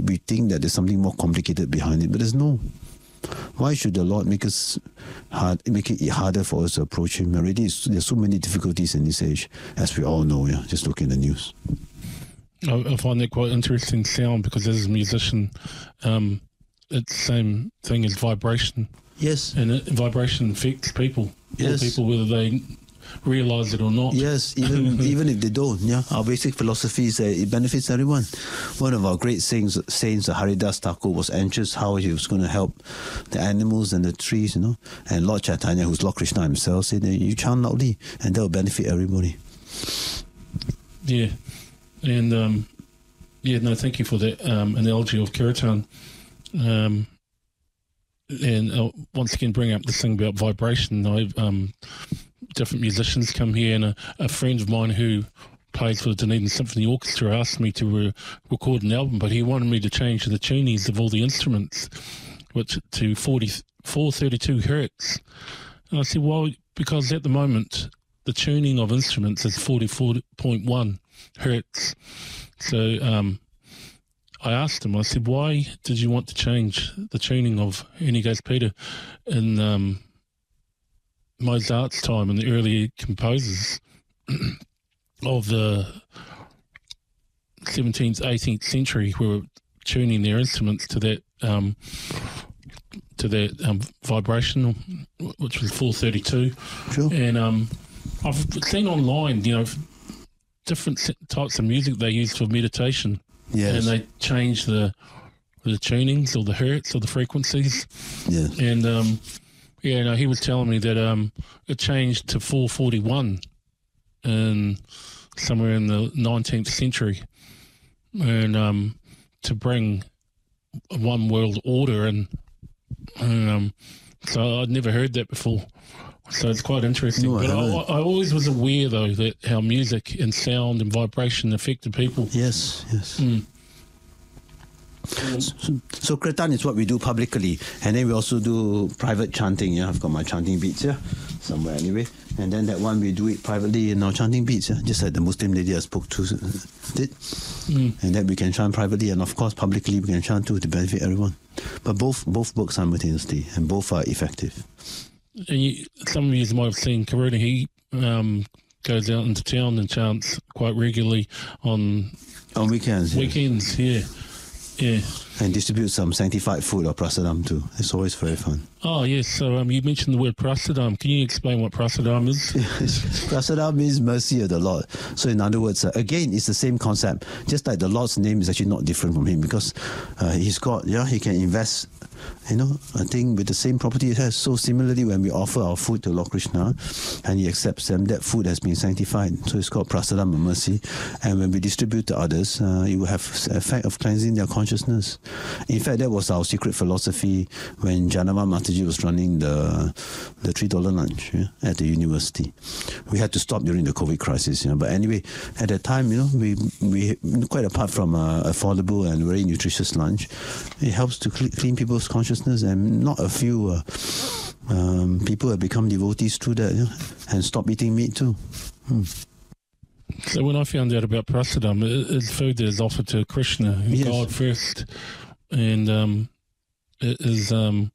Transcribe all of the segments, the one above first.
we think that there's something more complicated behind it, but there's no. Why should the Lord make it harder for us to approach Him? Already, there's so many difficulties in this age, as we all know. Yeah, just look in the news. I find that quite interesting sound, because as a musician, it's the same thing as vibration. Yes. And vibration affects people. Yes. All people, whether they realise it or not. Yes, even if they don't. Yeah, our basic philosophy is that it benefits everyone. One of our great saints, Haridas Thakur, was anxious how he was going to help the animals and the trees, and Lord Chaitanya, who's Lord Krishna himself, said that you chant loudly and that will benefit everybody. Yeah, and thank you for that analogy of kirtan. And once again, bring up this thing about vibration. Different musicians come here, and a friend of mine who plays for the Dunedin Symphony Orchestra asked me to record an album, but he wanted me to change the tunings of all the instruments, which to 432 hertz. And I said, well, because at the moment the tuning of instruments is 44.1 hertz. So I asked him, I said, why did you want to change the tuning of, and he goes, Peter, in Mozart's time and the early composers of the 17th, 18th century were tuning their instruments to that vibration, which was 432. Sure. And I've seen online, different types of music they use for meditation. Yes. And they change the tunings or the hertz or the frequencies. Yes. And he was telling me that it changed to 441 somewhere in the 19th century, and to bring one world order, and so I'd never heard that before. So it's quite interesting. No, but I always was aware, though, that how music and sound and vibration affected people. Yes. Mm. So kirtan is what we do publicly, and then we also do private chanting. Yeah, I've got my chanting beats here somewhere anyway, and then that one we do it privately in our chanting beats. Yeah, just like the Muslim lady I spoke to did, and that we can chant privately, and of course publicly we can chant too to benefit everyone. But both work simultaneously, and both are effective. And some of you might have seen Karuna. He goes out into town and chants quite regularly on weekends. Weekends, yeah. Yeah. And distribute some sanctified food or prasadam too. It's always very fun. Oh, yes. So you mentioned the word prasadam. Can you explain what prasadam is? Prasadam means mercy of the Lord. So in other words, again, it's the same concept. Just like the Lord's name is actually not different from Him, because He's God. Yeah, He can invest, I think with the same property it has. So similarly, when we offer our food to Lord Krishna and He accepts them, that food has been sanctified. So it's called prasadam, mercy. And when we distribute to others, it will have the effect of cleansing their consciousness. In fact, that was our secret philosophy when Janava Mataji was running the $3 lunch at the university. We had to stop during the COVID crisis, but anyway, at that time, we quite apart from affordable and very nutritious lunch, it helps to clean people's consciousness, and not a few people have become devotees through that, and stop eating meat too. So when I found out about prasadam, it's food that is offered to Krishna, Yes. God first, and it is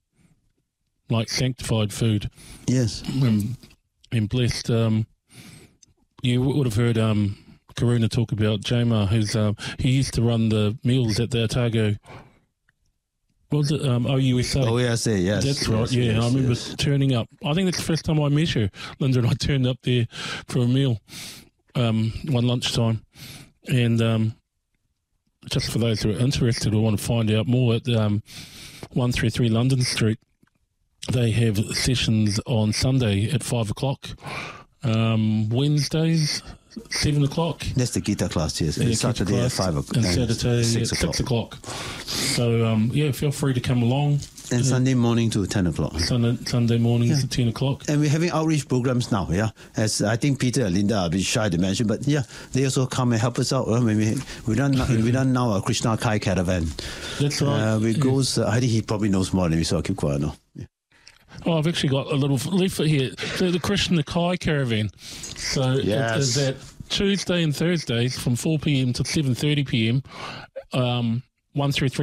like sanctified food. Yes. And blessed. You would have heard Karuna talk about Jamar, who's he used to run the meals at the Otago. What was it? OUSA. OUSA, yes. That's right, yes, yeah. yes, I remember yes. turning up. I think that's the first time I met her. Linda and I turned up there for a meal one lunchtime. And just for those who are interested or want to find out more, at 133 London Street, they have sessions on Sunday at 5 o'clock, Wednesdays 7 o'clock. That's the Gita class, yes. Yeah, And Saturday at 5 o'clock. And Saturday at 6 o'clock. So, feel free to come along. And Sunday morning to 10 o'clock. Sunday mornings at 10 o'clock. And we're having outreach programs now, as I think Peter and Linda are a bit shy to mention, but they also come and help us out. When we run now a Krishna Kai caravan. That's right. Goes, I think he probably knows more than me, so I'll keep quiet now. Yeah. Oh, I've actually got a little leaflet here. So the Krishna Kai caravan. So Yes. it is that Tuesday and Thursdays from 4 p.m. to 7:30 p.m. 133